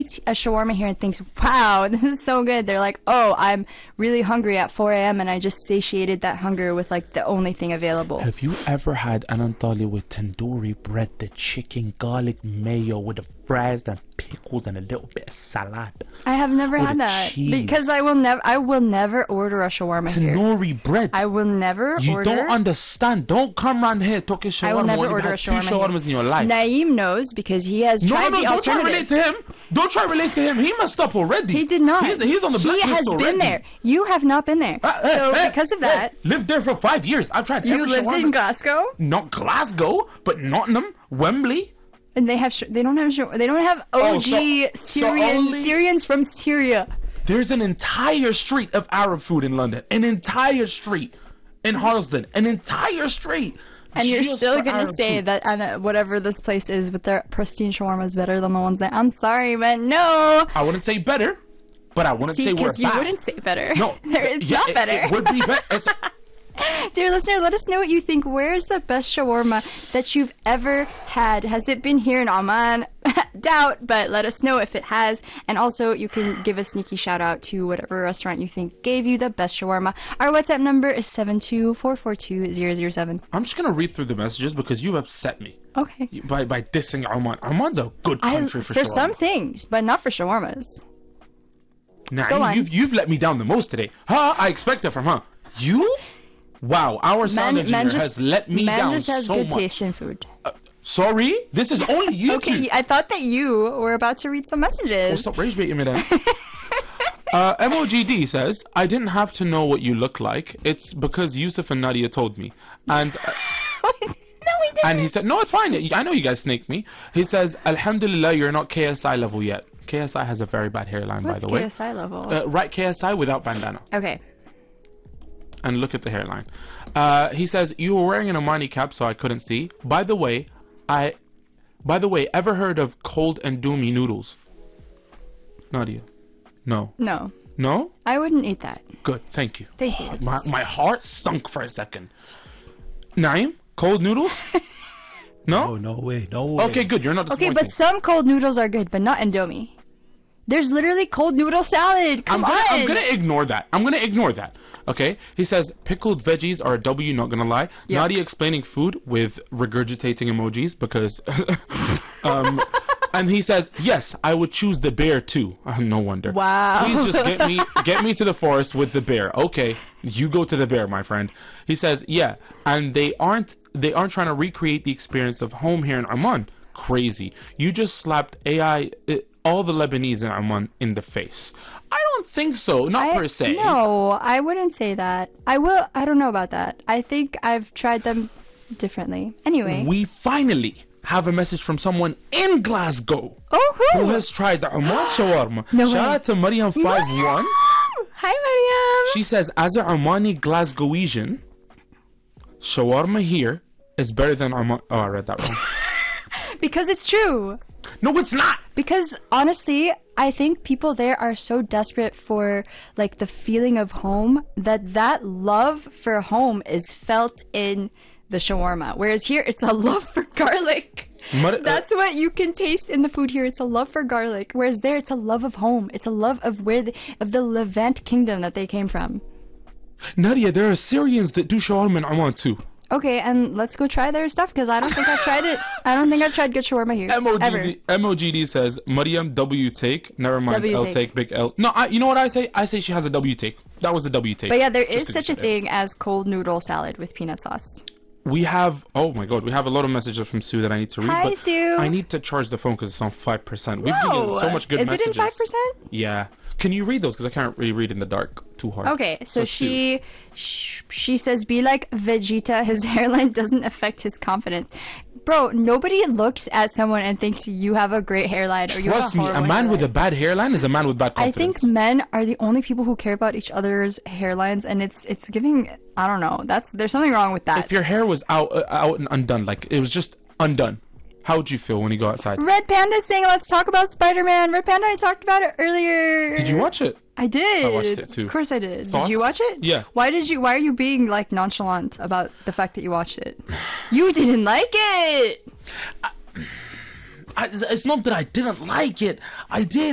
a shawarma here and thinks, wow, this is so good. They're like, oh, I'm really hungry at 4 a.m. and I just satiated that hunger with like the only thing available. Have you ever had anantali with tandoori bread, the chicken, garlic mayo with the fries and pickles and a little bit of salad? I have never had that because I will never order a shawarma here. Tandoori bread. I will never order. You don't understand. Don't come around here talking shawarma. I will never when order a you've shawarma had 2 shawarmas in your life. Naeem knows because he has tried the alternative. Don't try to relate to him. Don't try to relate to him. He messed up already. He did not. He's on the blacklist already. He has been there. You have not been there. Because of that. Lived there for 5 years. I've tried every shawarma. You lived in Glasgow? Not Glasgow, but Nottingham, Wembley. And they don't have OG Syrians from Syria. There's an entire street of Arab food in London. An entire street. In Harlesden. An entire street. And you're still going to say that whatever this place is with their pristine shawarma is better than the ones that... I'm sorry, but no. I wouldn't say better, but I wouldn't say we're bad. Because you wouldn't say better. No. It's not better. It would be better. Dear listener, let us know what you think. Where's the best shawarma that you've ever had? Has it been here in Oman? Doubt, but let us know if it has. And also, you can give a sneaky shout out to whatever restaurant you think gave you the best shawarma. Our WhatsApp number is 72442-007. I'm just going to read through the messages because you upset me. Okay. By dissing Oman. Oman's a good country for shawarma. For some things, but not for shawarmas. Nah, you've let me down the most today. I expect it from her. You? Wow, our sound engineer has let me down so much. Man just has good taste in food. Sorry? This is only you Okay, I thought that you were about to read some messages. Well, stop rage baiting me then. MOGD says, I didn't have to know what you look like. It's because Yusuf and Nadia told me. And... No, he didn't. And he said, no, it's fine. I know you guys snaked me. He says, Alhamdulillah, you're not KSI level yet. KSI has a very bad hairline, by the way. What's KSI level? Right KSI without bandana. Okay. And look at the hairline. He says, you were wearing an Omani cap, so I couldn't see. By the way, ever heard of cold and doomy noodles? Nadia? No. No. No? I wouldn't eat that. Good, thank you. Thank you. My heart sunk for a second. Naeem, cold noodles? No? No way. Okay, good. You're not disappointing. Okay, but some cold noodles are good, but not Indomie. There's literally cold noodle salad. Come on. I'm gonna ignore that. Okay? He says, pickled veggies are a W, not gonna lie. Yep. Nadia explaining food with regurgitating emojis because... and he says, yes, I would choose the bear too. No wonder. Wow. Please just get me to the forest with the bear. Okay, you go to the bear, my friend. He says, yeah, and they aren't trying to recreate the experience of home here in Oman. Crazy. You just slapped all the Lebanese in Oman in the face. I don't think so. Not per se. No, I wouldn't say that. I don't know about that. I think I've tried them differently. Anyway. We finally have a message from someone in Glasgow. Oh, who has tried the Oman shawarma. No Shout out to Mariam51. Hi, Mariam. She says, as an Omani Glasgowian, shawarma here is better than Oman. Oh, I read that wrong. Because it's true. No, it's not. Because honestly, I think people there are so desperate for like the feeling of home that love for home is felt in the shawarma. Whereas here, it's a love for garlic. That's what you can taste in the food here. It's a love for garlic. Whereas there, it's a love of home. It's a love of of the Levant kingdom that they came from. Nadia, there are Syrians that do shawarma in Oman too. Okay, and let's go try their stuff because I don't think I've tried it. I don't think I've tried good shawarma here. MOGD says, Mariam W take. Never mind, W L take, big L. No, you know what I say? I say she has a W take. That was a W take. But yeah, there is such a thing as cold noodle salad with peanut sauce. We have, oh my god, we have a lot of messages from Sue that I need to read. Hi, Sue. I need to charge the phone because it's on 5%. We've given so much good messages. Is it in 5%? Yeah. Can you read those? Because I can't really read in the dark too hard. Okay, so she says, be like Vegeta. His hairline doesn't affect his confidence. Bro, nobody looks at someone and thinks you have a great hairline or you have a horrible hairline. Trust me, a man with a bad hairline is a man with bad confidence. I think men are the only people who care about each other's hairlines, and it's giving, I don't know, there's something wrong with that. If your hair was out and undone, like it was just undone, how would you feel when you go outside? Red Panda saying, let's talk about Spider-Man. Red Panda, I talked about it earlier. Did you watch it? I did. I watched it too. Of course I did. Thoughts? Did you watch it? Yeah. Why are you being like nonchalant about the fact that you watched it? You didn't like it. It's not that I didn't like it. I did.